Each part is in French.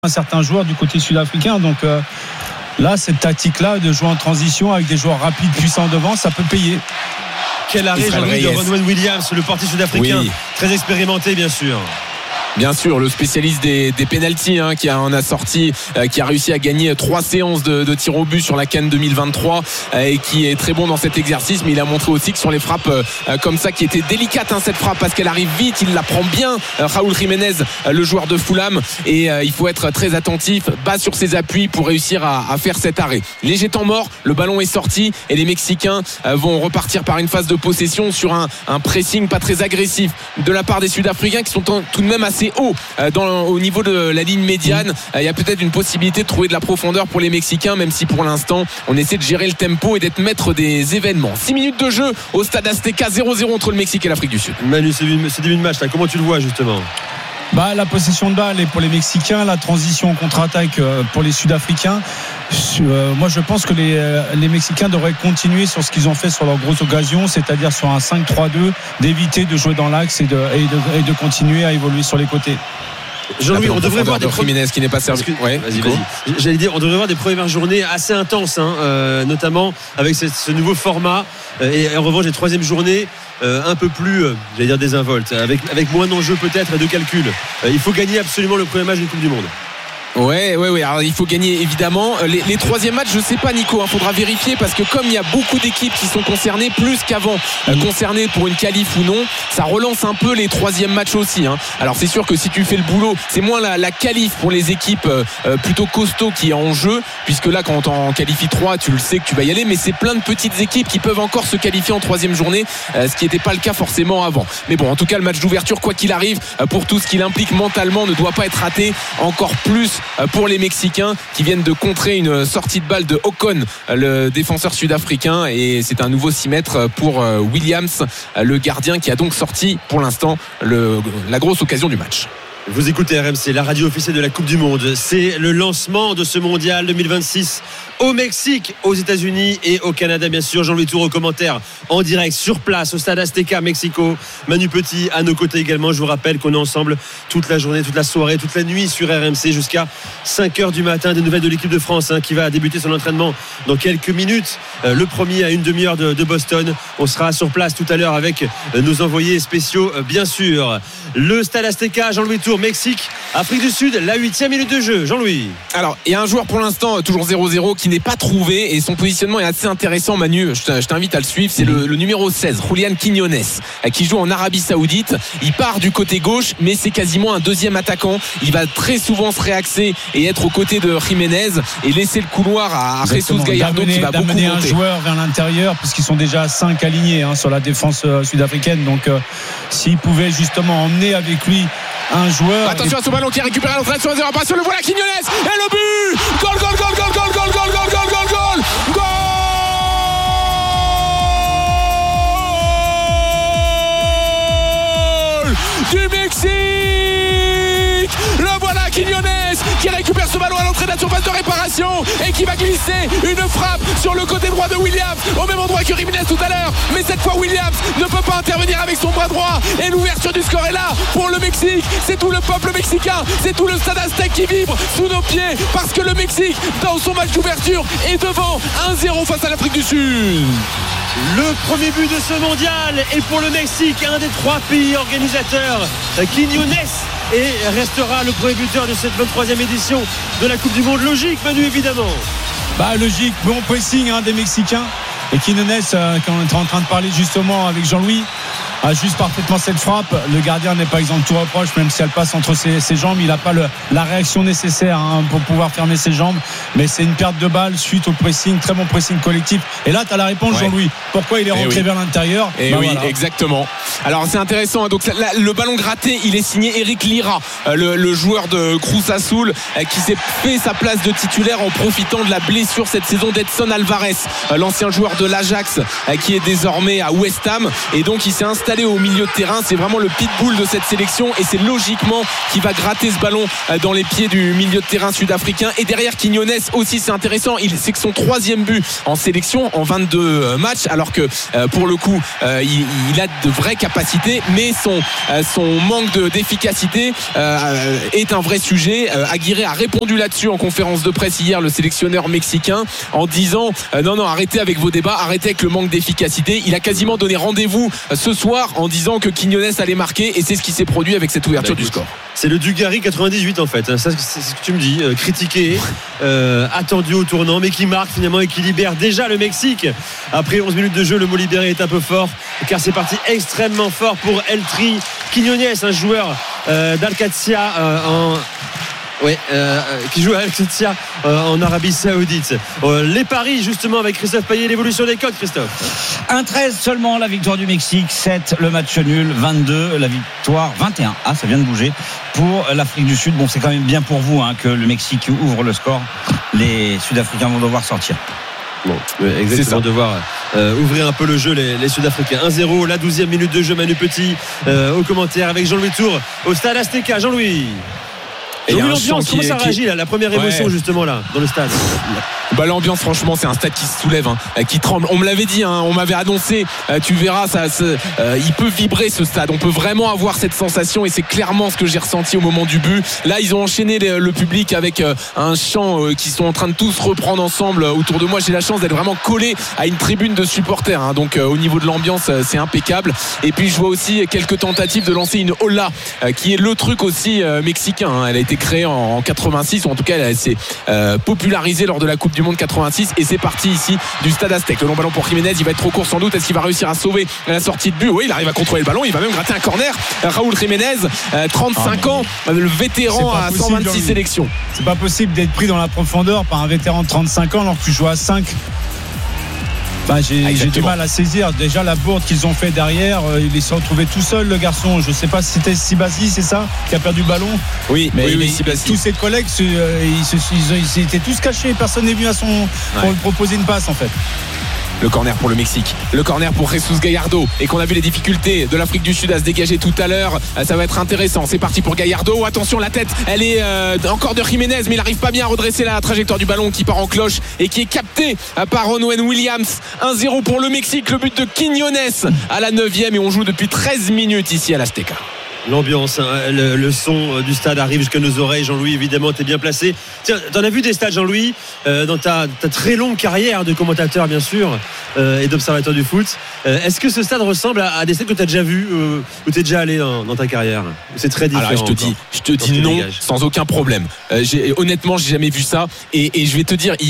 certains joueurs du côté sud-africain. Donc là, cette tactique-là de jouer en transition avec des joueurs rapides, puissants devant, ça peut payer. Quel arrêt de Ronwen Williams, le portier sud-africain, très expérimenté bien sûr. Bien sûr, le spécialiste des pénaltys qui en a sorti, qui a réussi à gagner 3 séances de tir au but sur la CAN 2023 et qui est très bon dans cet exercice, mais il a montré aussi que sur les frappes comme ça, qui était délicate cette frappe parce qu'elle arrive vite, il la prend bien, Raúl Jiménez, le joueur de Fulham, et il faut être très attentif, bas sur ses appuis pour réussir à faire cet arrêt. Léger temps mort, le ballon est sorti et les Mexicains vont repartir par une phase de possession sur un pressing pas très agressif de la part des Sud-Africains qui sont tout de même assez haut au niveau de la ligne médiane. Il y a peut-être une possibilité de trouver de la profondeur pour les Mexicains, même si pour l'instant on essaie de gérer le tempo et d'être maître des événements. 6 minutes de jeu au Stade Azteca, 0-0 entre le Mexique et l'Afrique du Sud. Manu, ce début de match là, comment tu le vois justement? La possession de balle est pour les Mexicains, la transition contre-attaque pour les Sud-Africains. Moi je pense que les Mexicains devraient continuer sur ce qu'ils ont fait sur leurs grosses occasions, c'est-à-dire sur un 5-3-2, d'éviter de jouer dans l'axe et de continuer à évoluer sur les côtés. Jean-Louis, on devrait voir des Jiménez qui n'est pas servi. Vas-y. J'allais dire, on devrait voir des premières journées assez intenses, notamment avec ce nouveau format. Et en revanche, les troisièmes journées un peu plus, désinvoltes, avec moins d'enjeux peut-être et de calculs. Il faut gagner absolument le premier match d'une Coupe du Monde. Ouais. Alors, il faut gagner évidemment. Les troisièmes matchs, je sais pas, Nico, faudra vérifier parce que comme il y a beaucoup d'équipes qui sont concernées, plus qu'avant, concernées pour une qualif ou non, ça relance un peu les troisièmes matchs aussi. Alors c'est sûr que si tu fais le boulot, c'est moins la qualif pour les équipes plutôt costauds qui est en jeu, puisque là quand t'en qualifies 3, tu le sais que tu vas y aller, mais c'est plein de petites équipes qui peuvent encore se qualifier en troisième journée, ce qui n'était pas le cas forcément avant. Mais bon, en tout cas, le match d'ouverture, quoi qu'il arrive, pour tout ce qu'il implique mentalement, ne doit pas être raté. Encore plus pour les Mexicains qui viennent de contrer une sortie de balle de Ocon, le défenseur sud-africain, et c'est un nouveau 6 mètres pour Williams, le gardien, qui a donc sorti pour l'instant la grosse occasion du match. Vous écoutez RMC, la radio officielle de la Coupe du Monde. C'est le lancement de ce mondial 2026 au Mexique, aux États-Unis et au Canada, bien sûr. Jean-Louis Tour au commentaire, en direct sur place au Stade Azteca, Mexico. Manu Petit à nos côtés également. Je vous rappelle qu'on est ensemble toute la journée, toute la soirée, toute la nuit sur RMC jusqu'à 5h du matin. Des nouvelles de l'équipe de France qui va débuter son entraînement dans quelques minutes. Le premier à une demi-heure de Boston. On sera sur place tout à l'heure avec nos envoyés spéciaux, bien sûr. Le Stade Azteca, Jean-Louis Tour, Mexique, Afrique du Sud, la 8e minute de jeu. Jean-Louis. Alors, il y a un joueur pour l'instant, toujours 0-0, qui n'est pas trouvé, et son positionnement est assez intéressant, Manu. Je t'invite à le suivre. C'est le numéro 16, Julián Quiñones, qui joue en Arabie Saoudite. Il part du côté gauche, mais c'est quasiment un deuxième attaquant. Il va très souvent se réaxer et être aux côtés de Jiménez et laisser le couloir à Jesus Gallardo, qui va beaucoup monter. Un joueur vers l'intérieur, puisqu'ils sont déjà 5 alignés sur la défense sud-africaine. Donc, s'il pouvait justement emmener avec lui un joueur. Attention à ce ballon qui est récupéré à l'entrée sur la réparation. Le voilà, Quiñones, et le but. Goal du Mexique. Le voilà, Quiñones, qui récupère ce ballon à l'entrée de la surface de réparation et qui va glisser une frappe sur le côté droit de Williams, au même endroit que Jiménez tout à l'heure. Mais cette fois, Williams ne peut pas intervenir avec son bras droit, et l'ouverture du score est là pour le Mexique. C'est tout le peuple mexicain, c'est tout le Stade Aztec qui vibre sous nos pieds, parce que le Mexique, dans son match d'ouverture, est devant 1-0 face à l'Afrique du Sud. Le premier but de ce mondial est pour le Mexique, un des 3 pays organisateurs. Quiñones et restera le premier buteur de cette 23e édition de la Coupe du Monde. Logique, Manu, évidemment. Logique, bon pressing des Mexicains. Et Quiñones, quand on est en train de parler justement avec Jean-Louis, a juste parfaitement cette frappe. Le gardien n'est pas exempt de tout reproche, même si elle passe entre ses jambes. Il n'a pas la réaction nécessaire pour pouvoir fermer ses jambes. Mais c'est une perte de balle suite au pressing, très bon pressing collectif. Et là, tu as la réponse, Jean-Louis. Pourquoi il est rentré vers l'intérieur? Voilà. Exactement. Alors, c'est intéressant. Donc, le ballon gratté, il est signé Eric Lira, le joueur de Cruz Azul, qui s'est fait sa place de titulaire en profitant de la blessure cette saison d'Edson Alvarez, l'ancien joueur de l'Ajax, qui est désormais à West Ham. Et donc, il s'est installé installé au milieu de terrain. C'est vraiment le pitbull de cette sélection et c'est logiquement qui va gratter ce ballon dans les pieds du milieu de terrain sud-africain. Et derrière Quiñones aussi, c'est intéressant, c'est que son 3e but en sélection en 22 matchs, alors que pour le coup il a de vraies capacités, mais son manque d'efficacité est un vrai sujet. Aguirre a répondu là-dessus en conférence de presse hier, le sélectionneur mexicain, en disant non, arrêtez avec vos débats, arrêtez avec le manque d'efficacité. Il a quasiment donné rendez-vous ce soir en disant que Quiñones allait marquer, et c'est ce qui s'est produit avec cette ouverture du score. C'est le Dugarry 98 en fait, ça c'est ce que tu me dis, critiqué, attendu au tournant, mais qui marque finalement et qui libère déjà le Mexique. Après 11 minutes de jeu, le mot libéré est un peu fort, car c'est parti extrêmement fort pour Eltri Quiñones, un joueur d'Al-Qadsia qui joue à Al-Qadsia en Arabie Saoudite. Les paris justement avec Christophe Payet, l'évolution des codes, Christophe. 1-13 seulement la victoire du Mexique, 7 le match nul, 22 la victoire, 21. Ah, ça vient de bouger pour l'Afrique du Sud. Bon, c'est quand même bien pour vous que le Mexique ouvre le score. Les Sud-Africains vont devoir sortir. Bon, exactement, devoir ouvrir un peu le jeu les Sud-Africains. 1-0, la 12e minute de jeu. Manu Petit au commentaire avec Jean-Louis Tour au stade Azteca. Jean-Louis. L'ambiance, comment ça réagit là, la première émotion justement là dans le stade? L'ambiance, franchement, c'est un stade qui se soulève, qui tremble. On me l'avait dit, on m'avait annoncé, tu verras, il peut vibrer ce stade. On peut vraiment avoir cette sensation et c'est clairement ce que j'ai ressenti au moment du but. Là, ils ont enchaîné le public avec un chant qui sont en train de tous reprendre ensemble autour de moi. J'ai la chance d'être vraiment collé à une tribune de supporters, donc au niveau de l'ambiance, c'est impeccable. Et puis je vois aussi quelques tentatives de lancer une hola, qui est le truc aussi mexicain. Elle a été créée en 86, ou en tout cas elle s'est popularisée lors de la Coupe du Monde 86, et c'est parti ici du stade Aztec. Le long ballon pour Jiménez, il va être trop court sans doute. Est-ce qu'il va réussir à sauver la sortie de but? Oui, il arrive à contrôler le ballon, il va même gratter un corner. Raúl Jiménez, 35 ans, le vétéran à 126 sélections. C'est pas possible d'être pris dans la profondeur par un vétéran de 35 ans alors que tu joues à 5. J'ai du mal à saisir. Déjà la bourde qu'ils ont fait derrière, il s'est retrouvé tout seul, le garçon. Je sais pas si c'était Sibasi, c'est ça, qui a perdu le ballon. Oui, mais Sibasi. Tous ses collègues, ils étaient tous cachés. Personne n'est venu pour lui proposer une passe en fait. Le corner pour le Mexique, le corner pour Jesus Gallardo, et qu'on a vu les difficultés de l'Afrique du Sud à se dégager tout à l'heure. Ça va être intéressant. C'est parti pour Gallardo. Attention, la tête, elle est encore de Jiménez, mais il n'arrive pas bien à redresser la trajectoire du ballon qui part en cloche et qui est capté par Owen Williams. 1-0 pour le Mexique, le but de Quiñones à la 9e, et on joue depuis 13 minutes ici à l'Azteca. L'ambiance, le son du stade arrive jusqu'à nos oreilles. Jean-Louis, évidemment, t'es bien placé. Tiens, t'en as vu des stades, Jean-Louis, dans ta très longue carrière de commentateur, bien sûr, et d'observateur du foot. Est-ce que ce stade ressemble à des stades que t'as déjà vu, où t'es déjà allé dans ta carrière? C'est très différent. Alors, je te dis non, sans aucun problème. Honnêtement, j'ai jamais vu ça, et je vais te dire,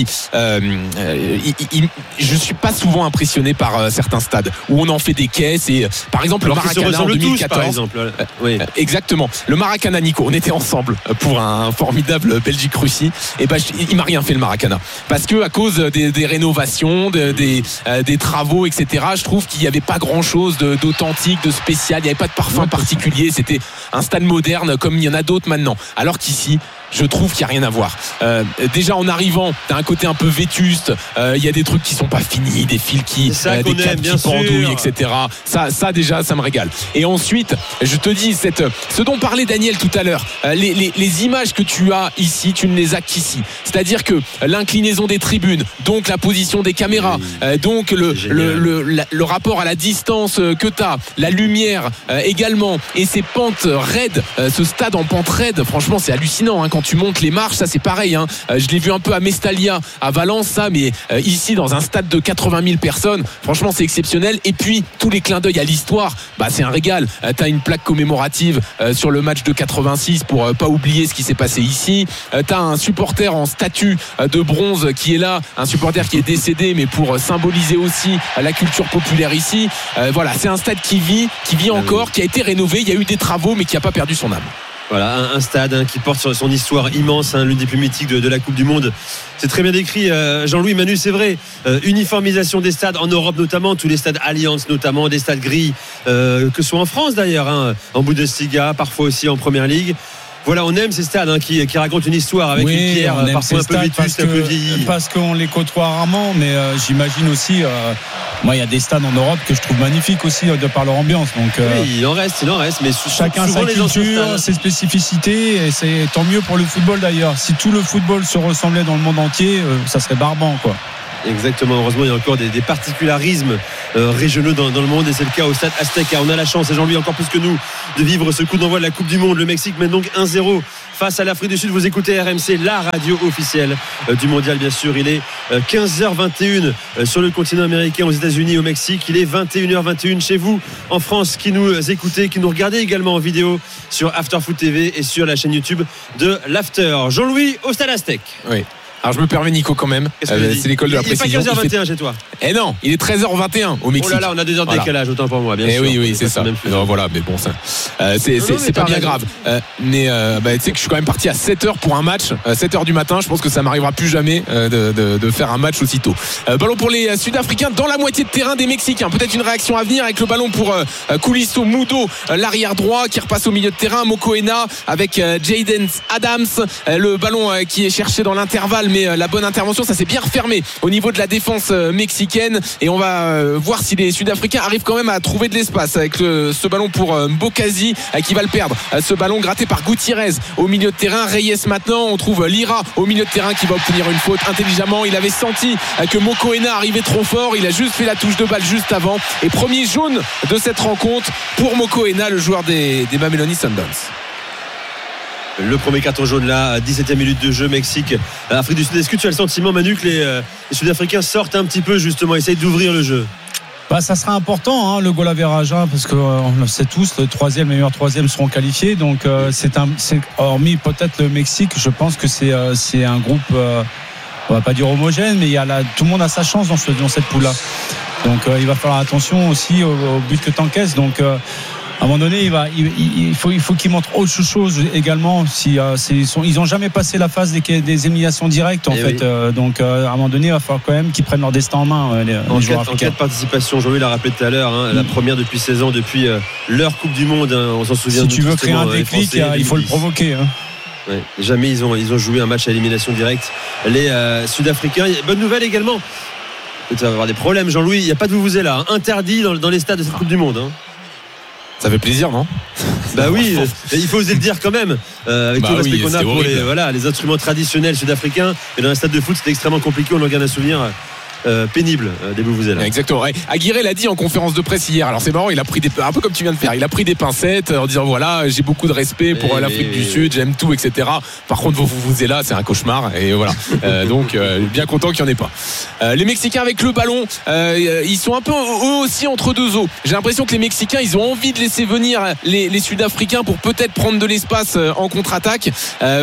je suis pas souvent impressionné par certains stades où on en fait des caisses, et par exemple le Maracana en 2014. Par exemple. Oui. Exactement. Le Maracana, Nico, on était ensemble pour un formidable Belgique-Russie. Et il m'a rien fait le Maracana, parce que à cause des rénovations, des travaux, etc. Je trouve qu'il n'y avait pas grand-chose d'authentique, de spécial. Il n'y avait pas de parfum particulier. C'était un stade moderne comme il y en a d'autres maintenant. Alors qu'ici, je trouve qu'il n'y a rien à voir. Déjà en arrivant, t'as un côté un peu vétuste, il y a des trucs qui sont pas finis, des fils des câbles qui pendouillent, etc. Ça déjà, ça me régale. Et ensuite, je te dis, ce dont parlait Daniel tout à l'heure, les images que tu as ici, tu ne les as qu'ici. C'est-à-dire que l'inclinaison des tribunes, donc la position des caméras, donc le rapport à la distance que tu as, la lumière également, et ces pentes raides, ce stade en pente raide, franchement c'est hallucinant, quand tu montes les marches, ça c'est pareil, je l'ai vu un peu à Mestalia, à Valence, ça, mais ici dans un stade de 80 000 personnes, franchement c'est exceptionnel. Et puis tous les clins d'œil à l'histoire, c'est un régal. T'as une plaque commémorative sur le match de 86 pour pas oublier ce qui s'est passé ici. T'as un supporter en statue de bronze qui est là, un supporter qui est décédé, mais pour symboliser aussi la culture populaire ici. Voilà, c'est un stade qui vit encore, qui a été rénové, il y a eu des travaux, mais qui n'a pas perdu son âme. Voilà, un stade qui porte sur son histoire immense, l'une des plus mythiques de la Coupe du Monde. C'est très bien décrit, Jean-Louis. Manu, c'est vrai, uniformisation des stades en Europe notamment, tous les stades Allianz notamment, des stades gris, que ce soit en France d'ailleurs, en Bundesliga, parfois aussi en Première Ligue. Voilà, on aime ces stades qui racontent une histoire avec une pierre parfois un peu vétuste, un peu vieillie. Parce qu'on les côtoie rarement, mais j'imagine aussi. Moi, il y a des stades en Europe que je trouve magnifiques aussi de par leur ambiance. Donc, oui, il en reste, mais chacun sa culture, ses spécificités, et c'est tant mieux pour le football d'ailleurs. Si tout le football se ressemblait dans le monde entier, ça serait barbant, quoi. Exactement, heureusement il y a encore des particularismes régionaux dans le monde, et c'est le cas au stade Azteca. On a la chance, et Jean-Louis encore plus que nous, de vivre ce coup d'envoi de la Coupe du Monde. Le Mexique mène donc 1-0 face à l'Afrique du Sud. Vous écoutez RMC, la radio officielle du mondial, bien sûr. Il est 15h21 sur le continent américain, aux États-Unis, au Mexique. Il est 21h21 chez vous en France, qui nous écoutez, qui nous regardez également en vidéo sur Afterfoot TV et sur la chaîne YouTube de l'After. Jean-Louis au stade Aztec. Oui. Alors je me permets, Nico, quand même. C'est l'école de la précision. Il n'est pas 15h21 chez toi. Eh non, il est 13h21 au Mexique. Oh là là, on a 2 heures de décalage, autant pour moi, bien sûr. Oui, c'est ça. Non, voilà, mais bon, ça, c'est pas bien grave. Mais tu sais que je suis quand même parti à 7h pour un match, 7h du matin. Je pense que ça m'arrivera plus jamais de faire un match aussitôt. Ballon pour les Sud-Africains dans la moitié de terrain des Mexicains. Peut-être une réaction à venir avec le ballon pour Kuliso Mudo, l'arrière droit qui repasse au milieu de terrain. Mokoena avec Jaden Adams. Le ballon qui est cherché dans l'intervalle, mais la bonne intervention, ça s'est bien refermé au niveau de la défense mexicaine, et on va voir si les Sud-Africains arrivent quand même à trouver de l'espace avec ce ballon pour Mbokazi qui va le perdre. Ce ballon gratté par Gutiérrez au milieu de terrain. Reyes maintenant, on trouve Lira au milieu de terrain qui va obtenir une faute intelligemment. Il avait senti que Mokoena arrivait trop fort, il a juste fait la touche de balle juste avant, et premier jaune de cette rencontre pour Mokoena, le joueur des Mamelodi Sundowns. Le premier carton jaune là, 17e minute de jeu, Mexique, Afrique du Sud. Est-ce que tu as le sentiment, Manu, que les Sud-Africains sortent un petit peu, justement, essayent d'ouvrir le jeu? Ça sera important, le goal average, parce qu'on le sait tous, les meilleurs troisièmes seront qualifiés. Donc c'est hormis peut-être le Mexique, je pense que c'est un groupe, on va pas dire homogène, mais tout le monde a sa chance dans cette poule-là. Donc il va falloir attention aussi au but que tu encaisses. Donc à un moment donné, il faut qu'ils montrent autre chose également. Ils n'ont jamais passé la phase des éliminations directes, en fait. Donc, à un moment donné, il va falloir quand même qu'ils prennent leur destin en main. En cas de participation, Jean-Louis l'a rappelé tout à l'heure, la première depuis 16 ans, depuis leur Coupe du Monde. On s'en souvient. Si tu veux créer un déclic, il faut le provoquer. Ouais, jamais ils ont joué un match à élimination directe. Les Sud-Africains. Bonne nouvelle également. Tu vas avoir des problèmes, Jean-Louis. Il n'y a pas de vuvuzela, interdit dans les stades de cette Coupe du Monde. Ça fait plaisir, non? Bah oui, il faut oser le dire quand même, avec tout le respect qu'on a pour les instruments traditionnels sud-africains. Et dans un stade de foot, c'était extrêmement compliqué. On en garde un souvenir pénible des vuvuzela. Exactement. Aguirre l'a dit en conférence de presse hier. Alors c'est marrant, il a pris un peu comme tu viens de faire. Il a pris des pincettes en disant voilà, j'ai beaucoup de respect pour l'Afrique du Sud, j'aime tout, etc. Par contre, vos vuvuzela, c'est un cauchemar. Et voilà. Donc bien content qu'il n'y en ait pas. Les Mexicains avec le ballon, ils sont un peu eux aussi entre deux eaux. J'ai l'impression que les Mexicains, ils ont envie de laisser venir les Sud-Africains pour peut-être prendre de l'espace en contre-attaque.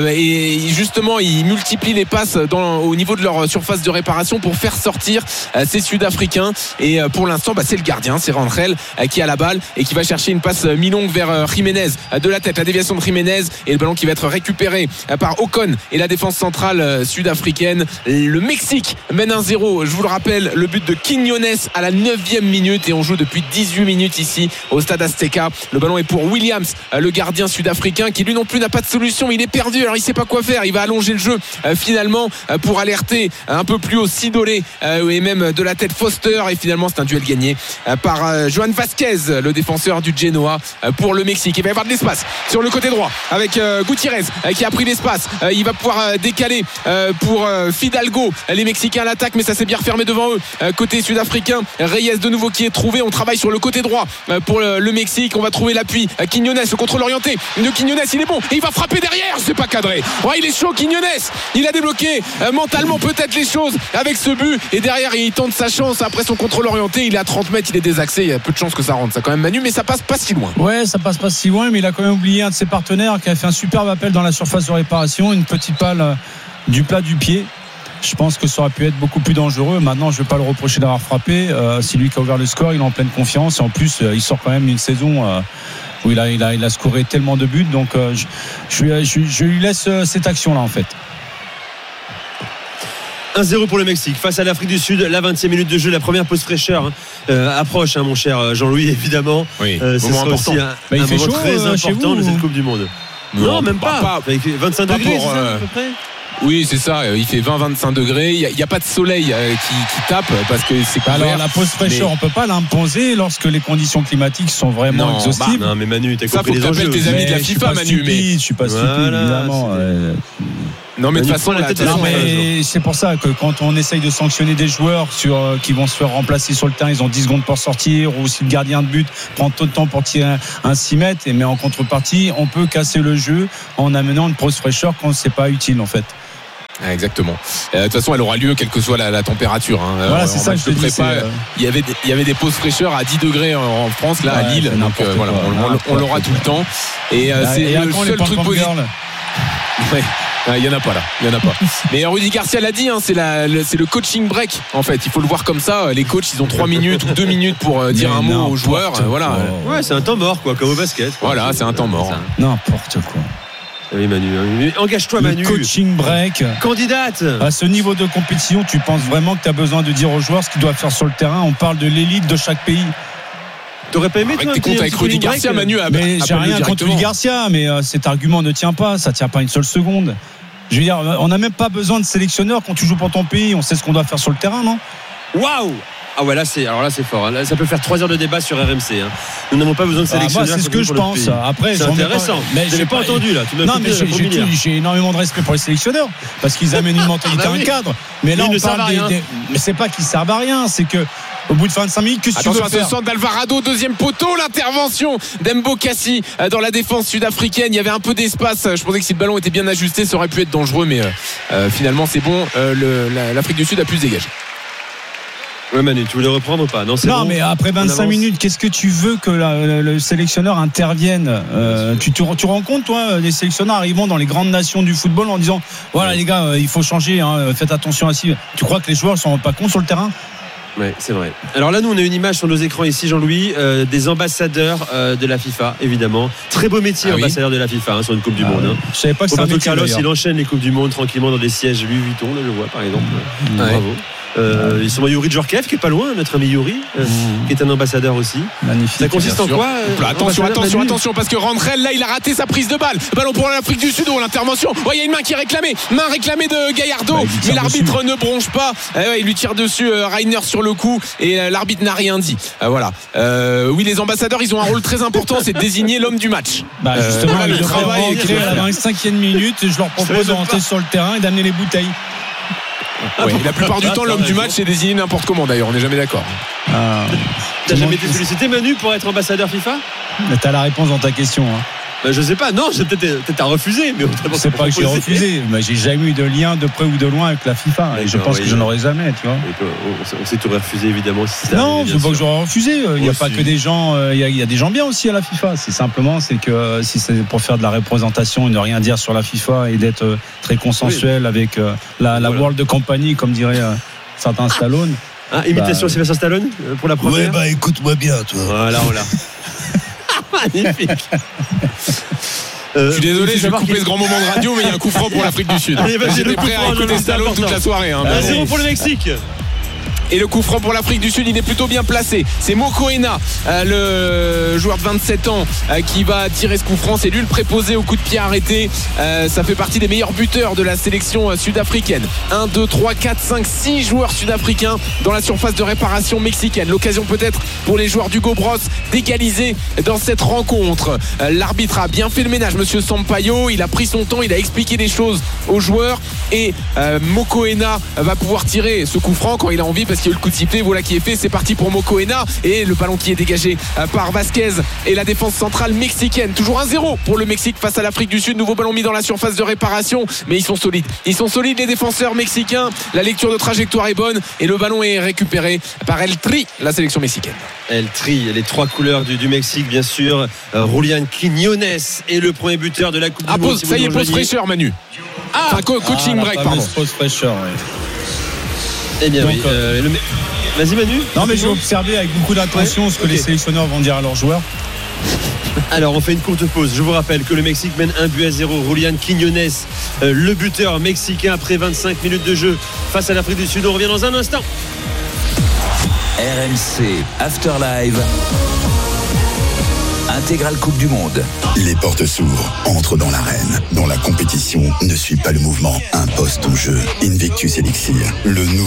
Et justement, ils multiplient les passes au niveau de leur surface de réparation pour faire sortir ces Sud-Africains. Et pour l'instant, c'est le gardien, c'est Randrel qui a la balle et qui va chercher une passe mi-longue vers Jiménez de la tête, la déviation de Jiménez, et le ballon qui va être récupéré par Ocon et la défense centrale sud-africaine. Le Mexique mène 1-0, je vous le rappelle, le but de Quiñones à la 9e minute, et on joue depuis 18 minutes ici au stade Azteca. Le ballon est pour Williams, le gardien sud-africain, qui lui non plus n'a pas de solution, il est perdu, alors il sait pas quoi faire, il va allonger le jeu finalement pour alerter un peu plus haut Sidolé et même de la tête Foster, et finalement c'est un duel gagné par Johan Vasquez, le défenseur du Genoa, pour le Mexique. Il va y avoir de l'espace sur le côté droit avec Gutiérrez qui a pris l'espace, il va pouvoir décaler pour Fidalgo. Les Mexicains à l'attaque, mais ça s'est bien refermé devant eux. Côté sud-africain, Reyes de nouveau qui est trouvé. On travaille sur le côté droit pour le Mexique. On va trouver l'appui. Quiñones, le contrôle orienté de Quiñones, il est bon et il va frapper derrière. C'est pas cadré. Il est chaud, Quiñones. Il a débloqué mentalement peut-être les choses avec ce but, et derrière il tente sa chance après son contrôle orienté. Il est à 30 mètres, il est désaxé. Il y a peu de chances que ça rentre, ça quand même, Manu, mais ça passe pas si loin. Ouais, ça passe pas si loin, mais il a quand même oublié un de ses partenaires qui a fait un superbe appel dans la surface de réparation, une petite balle du plat du pied. Je pense que ça aurait pu être beaucoup plus dangereux. Maintenant, je ne vais pas le reprocher d'avoir frappé. C'est lui qui a ouvert le score, il est en pleine confiance, et en plus il sort quand même une saison où il a scoré tellement de buts. Donc je lui laisse cette action là en fait. 1-0 pour le Mexique face à l'Afrique du Sud, la 20e minute de jeu, la première pause fraîcheur approche, mon cher Jean-Louis, évidemment. Oui, ce sera aussi un moment très important de cette Coupe du Monde. Non, même pas. Il fait 25 pas degrés, pour, c'est ça, à peu près. Oui, c'est ça. Il fait 20-25 degrés. Il n'y a pas de soleil qui tape parce que c'est couvert. Alors la pause fraîcheur, on peut pas l'imposer lorsque les conditions climatiques sont vraiment exhaustives. Non, mais Manu, t'as ça, compris faut les que t'appelles enjeux. tes amis de la FIFA, Manu. Mais Je suis pas stupide, évidemment. non, mais de toute façon, c'est pour ça que quand on essaye de sanctionner des joueurs qui vont se faire remplacer sur le terrain, ils ont 10 secondes pour sortir, ou si le gardien de but prend tout le temps pour tirer un 6 mètres, mais en contrepartie, on peut casser le jeu en amenant une pause fraîcheur quand c'est pas utile en fait. Exactement. De toute façon, elle aura lieu quelle que soit la température. Voilà, c'est ça que je te dis. Il y avait des pauses fraîcheurs à 10 degrés en France, là, à Lille. Donc voilà, on l'aura tout le temps. Et c'est le seul truc positif. Ouais. Il n'y en a pas là, Mais Rudy Garcia l'a dit, c'est le coaching break en fait. Il faut le voir comme ça. Les coachs, ils ont 3 minutes ou 2 minutes pour dire un mot aux joueurs. Voilà. Ouais, c'est un temps mort quoi, comme au basket. Voilà, c'est un temps mort. N'importe quoi. Oui, Manu. Engage-toi, Manu. Le coaching break. Candidate. À ce niveau de compétition, tu penses vraiment que tu as besoin de dire aux joueurs ce qu'ils doivent faire sur le terrain? On parle de l'élite de chaque pays. T'aurais pas aimé toi tes comptes avec Rudy Garcia, Manu? Mais j'ai rien contre Rudy Garcia, mais cet argument ne tient pas. Ça tient pas une seule seconde. Je veux dire, on n'a même pas besoin de sélectionneur quand tu joues pour ton pays. On sait ce qu'on doit faire sur le terrain, non? Waouh! Ah ouais, là c'est fort. Là, ça peut faire 3 heures de débat sur RMC. Nous n'avons pas besoin de sélectionneur. Moi, c'est ce que je pense. Après, c'est intéressant. Mais je l'ai pas entendu là. Non, mais j'ai énormément de respect pour les sélectionneurs parce qu'ils amènent une mentalité, un cadre. Mais là, on parle mais c'est pas qu'ils servent à rien. C'est que au bout de 25 minutes, qu'est-ce que tu veux faire? Attention à ce centre d'Alvarado, deuxième poteau, l'intervention d'Embokassi dans la défense sud-africaine. Il y avait un peu d'espace. Je pensais que si le ballon était bien ajusté, ça aurait pu être dangereux, mais finalement c'est bon. L'Afrique du Sud a pu se dégager. Ouais, Manu, tu voulais reprendre ou pas? Non, bon. Mais après 25 minutes, qu'est-ce que tu veux que le sélectionneur intervienne? Tu te rends compte, toi, les sélectionneurs arrivant dans les grandes nations du football en disant voilà, les gars, il faut changer, faites attention à ça. Tu crois que les joueurs ne s'en rendent pas compte sur le terrain? Oui, c'est vrai. Alors là, nous, on a une image sur nos écrans ici, Jean-Louis, des ambassadeurs de la FIFA, évidemment. Très beau métier, ambassadeur de la FIFA sur une Coupe du Monde. Je savais pas que c'était un métier. Carlos, il enchaîne les Coupes du Monde tranquillement dans des sièges Louis Vuitton, là, je vois, par exemple. Bravo. Ils sont Yuri Djorkaeff qui est pas loin, notre ami Yuri, qui est un ambassadeur aussi. Magnifique. Ça consiste en quoi? Attention, parce que Randrel là il a raté sa prise de balle. Ballon pour l'Afrique du Sud, l'intervention. Il y a une main qui est réclamée. Main réclamée de Gallardo, mais l'arbitre ne bronche pas. Il lui tire dessus Reiner sur le coup et l'arbitre n'a rien dit. Voilà. Oui, les ambassadeurs ils ont un rôle très important, c'est de désigner l'homme du match. Justement, le travail est créé à la 25e minute. Je leur propose de rentrer sur le terrain et d'amener les bouteilles. La plupart du temps, l'homme du match est désigné n'importe comment d'ailleurs, on n'est jamais d'accord. T'as jamais été sollicité, Manu, pour être ambassadeur FIFA? T'as la réponse dans ta question. Je sais pas, non, j'ai peut-être à refuser. Mais c'est pas que j'ai refusé, mais j'ai jamais eu de lien de près ou de loin avec la FIFA. Et je pense que je n'aurai jamais, tu vois. On sait que tu aurais refusé, évidemment. Non, c'est pas que j'aurais refusé. Il n'y a pas que des gens. Il y a des gens bien aussi à la FIFA. C'est simplement, c'est que si c'est pour faire de la représentation et ne rien dire sur la FIFA et d'être très consensuel avec la World Company, comme dirait certains Stallone. Imitation Sylvester Stallone pour la première. Ouais, écoute-moi bien, toi. Voilà, on l'a. Magnifique. Je suis désolé, je vais couper ce grand moment de radio, mais il y a un coup franc pour l'Afrique du Sud. J'étais prêt à écouter Stallone toute la soirée. 0 pour le Mexique. Et le coup franc pour l'Afrique du Sud, il est plutôt bien placé. C'est Mokoena, le joueur de 27 ans, qui va tirer ce coup franc. C'est lui le préposé au coup de pied arrêté. Ça fait partie des meilleurs buteurs de la sélection sud-africaine. 1, 2, 3, 4, 5, 6 joueurs sud-africains dans la surface de réparation mexicaine. L'occasion peut-être pour les joueurs d'Hugo Bros d'égaliser dans cette rencontre. L'arbitre a bien fait le ménage, monsieur Sampaio. Il a pris son temps, il a expliqué les choses aux joueurs. Et Mokoena va pouvoir tirer ce coup franc quand il a envie, parce qu'il y a eu le coup de sifflet, voilà qui est fait. C'est parti pour Mokoena et le ballon qui est dégagé par Vasquez et la défense centrale mexicaine. Toujours 1-0 pour le Mexique face à l'Afrique du Sud. Nouveau ballon mis dans la surface de réparation, mais ils sont solides les défenseurs mexicains. La lecture de trajectoire est bonne et le ballon est récupéré par El Tri, la sélection mexicaine. El Tri, les 3 couleurs du Mexique, bien sûr. Julián Quiñones est le premier buteur de la Coupe du Monde. Ça y est, pause fraîcheur, Manu. Coaching break, pardon. Pause fraîcheur, Eh bien, oui. Vas-y, Manu. Non, mais j'ai observé avec beaucoup d'attention ce que les sélectionneurs vont dire à leurs joueurs. Alors, on fait une courte pause. Je vous rappelle que le Mexique mène 1-0. Julián Quiñones, le buteur mexicain, après 25 minutes de jeu face à l'Afrique du Sud. On revient dans un instant. RMC After Live. Intégrale Coupe du Monde. Les portes s'ouvrent, entre dans l'arène. Dans la compétition, ne suis pas le mouvement, impose ton jeu. Invictus Elixir, le nouveau